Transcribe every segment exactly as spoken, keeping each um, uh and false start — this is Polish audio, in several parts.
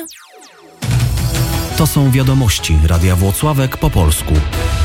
To są wiadomości Radia Włocławek po polsku.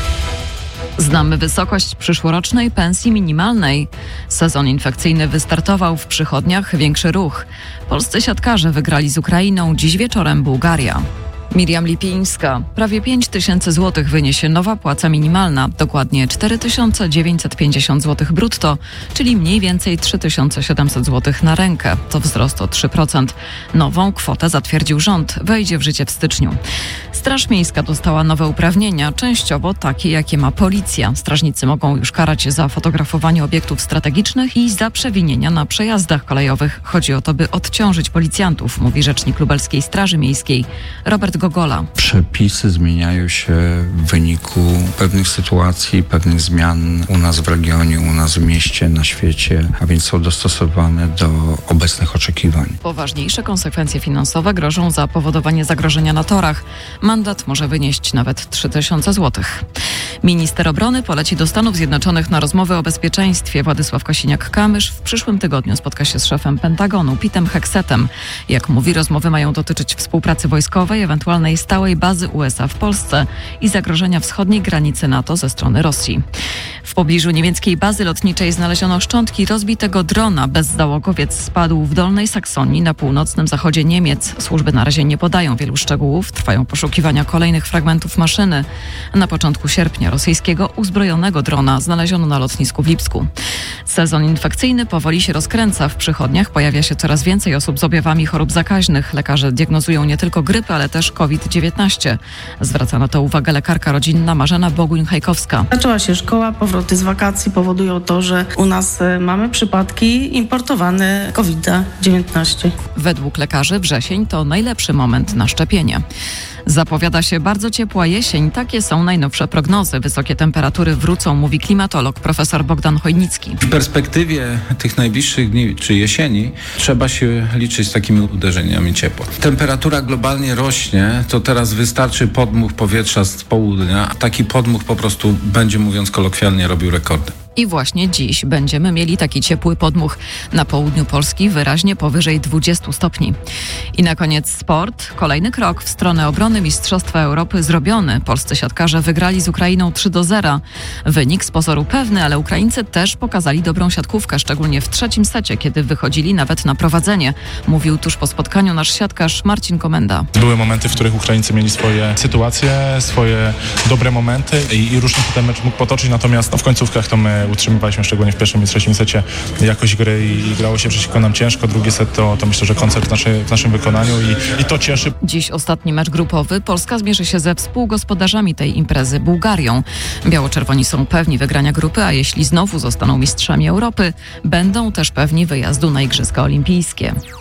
Znamy wysokość przyszłorocznej pensji minimalnej. Sezon infekcyjny wystartował, w przychodniach większy ruch. Polscy siatkarze wygrali z Ukrainą, dziś wieczorem Bułgaria. Miriam Lipińska. Prawie pięć tysięcy złotych wyniesie nowa płaca minimalna, dokładnie cztery tysiące dziewięćset pięćdziesiąt złotych brutto, czyli mniej więcej trzy tysiące siedemset złotych na rękę. To wzrost o trzy procent. Nową kwotę zatwierdził rząd. Wejdzie w życie w styczniu. Straż Miejska dostała nowe uprawnienia, częściowo takie, jakie ma policja. Strażnicy mogą już karać za fotografowanie obiektów strategicznych i za przewinienia na przejazdach kolejowych. Chodzi o to, by odciążyć policjantów, mówi rzecznik Lubelskiej Straży Miejskiej Robert Gogola. Przepisy zmieniają się w wyniku pewnych sytuacji, pewnych zmian u nas w regionie, u nas w mieście, na świecie, a więc są dostosowane do obecnych oczekiwań. Poważniejsze konsekwencje finansowe grożą za powodowanie zagrożenia na torach. Mandat może wynieść nawet trzy tysiące złotych. Minister obrony poleci do Stanów Zjednoczonych na rozmowy o bezpieczeństwie. Władysław Kosiniak-Kamysz w przyszłym tygodniu spotka się z szefem Pentagonu, Petem Hexetem. Jak mówi, rozmowy mają dotyczyć współpracy wojskowej, ewentualnej stałej bazy U S A w Polsce i zagrożenia wschodniej granicy NATO ze strony Rosji. W pobliżu niemieckiej bazy lotniczej znaleziono szczątki rozbitego drona. Bezzałogowiec spadł w Dolnej Saksonii na północnym zachodzie Niemiec. Służby na razie nie podają wielu szczegółów. Trwają poszukiwania kolejnych fragmentów maszyny. Na początku sierpnia rosyjskiego uzbrojonego drona znaleziono na lotnisku w Lipsku. Sezon infekcyjny powoli się rozkręca. W przychodniach pojawia się coraz więcej osób z objawami chorób zakaźnych. Lekarze diagnozują nie tylko grypę, ale też COVID dziewiętnaście. Zwraca na to uwagę lekarka rodzinna Marzena Boguń-Hajkowska. Zaczęła się szkoła, powroty z wakacji powodują to, że u nas mamy przypadki importowane COVID dziewiętnaście. Według lekarzy wrzesień to najlepszy moment na szczepienie. Zapowiada się bardzo ciepła jesień. Takie są najnowsze prognozy. Wysokie temperatury wrócą, mówi klimatolog profesor Bogdan Chojnicki. W perspektywie tych najbliższych dni czy jesieni trzeba się liczyć z takimi uderzeniami ciepła. Temperatura globalnie rośnie, to teraz wystarczy podmuch powietrza z południa. Taki podmuch po prostu będzie, mówiąc kolokwialnie, robił rekordy. I właśnie dziś będziemy mieli taki ciepły podmuch. Na południu Polski wyraźnie powyżej dwudziestu stopni. I na koniec sport. Kolejny krok w stronę obrony Mistrzostwa Europy zrobiony. Polscy siatkarze wygrali z Ukrainą trzy do zera. Wynik z pozoru pewny, ale Ukraińcy też pokazali dobrą siatkówkę, szczególnie w trzecim secie, kiedy wychodzili nawet na prowadzenie. Mówił tuż po spotkaniu nasz siatkarz Marcin Komenda. Były momenty, w których Ukraińcy mieli swoje sytuacje, swoje dobre momenty i, i różnie się ten mecz mógł potoczyć, natomiast no, w końcówkach to my utrzymywaliśmy szczególnie w pierwszym i trzecim secie jakość gry i, i grało się przeciwko nam ciężko. Drugi set to, to myślę, że koncert w, naszej, w naszym wykonaniu i, i to cieszy. Dziś ostatni mecz grupowy. Polska zmierzy się ze współgospodarzami tej imprezy, Bułgarią. Biało-czerwoni są pewni wygrania grupy, a jeśli znowu zostaną mistrzami Europy, będą też pewni wyjazdu na Igrzyska Olimpijskie.